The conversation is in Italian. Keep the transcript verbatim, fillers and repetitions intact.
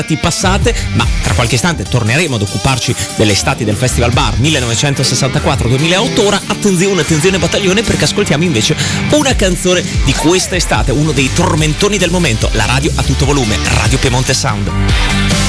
passate, ma tra qualche istante torneremo ad occuparci delle estati del Festival Bar millenovecentosessantaquattro duemilaotto. Ora attenzione, attenzione battaglione, perché ascoltiamo invece una canzone di questa estate, uno dei tormentoni del momento, la radio a tutto volume, Radio Piemonte Sound.